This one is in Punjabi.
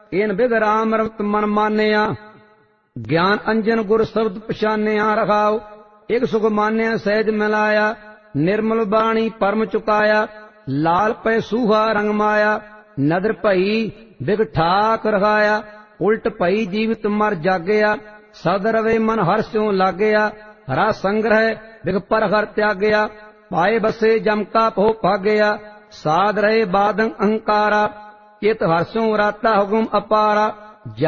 ਏਨ ਬਿਗ ਰਾਮ ਰਮਤ ਮਨ ਮਾਨਿਆ। ਗਿਆਨ ਅੰਜਨ ਗੁਰ ਸ਼ਬਦ ਪਛਾਨਿਆ ਰਖਾਉ। ਇਕ ਸੁਖ ਮਾਨਿਆ ਸਹਿਜ ਮਿਲਾਇਆ। ਨਿਰਮਲ ਬਾਣੀ ਪਰਮ ਚੁਕਾਇਆ। ਲਾਲ ਪੈ ਸੂਹਾ ਰੰਗ ਮਾਇਆ। ਨਦਰ ਭਈ ਬਿਗ ਠਾਕ ਰਖਾਇਆ। ਉਲਟ ਭਈ ਜੀਵਤ ਮਰ ਜਾਗਿਆ। ਸਦ ਰਵੇ ਮਨ ਹਰ ਸਿਉ ਲਾਗਿਆ। ਹਰਾ ਸੰਗ੍ਰਹਿ ਬਿਗ ਪਰ ਹਰ ਤਿਆਗਿਆ। ਪਾਏ ਬਸੇ ਜਮ ਕਾ ਭੋ ਭਾਗਿਆ। ਸਾਧ ਰਹੇ ਬਾਦੰ ਅਹੰਕਾਰਾ। ਚਿਤ ਹਰ ਸਿਉ ਰਾਤਾ ਹੁਕਮ ਅਪਾਰਾ।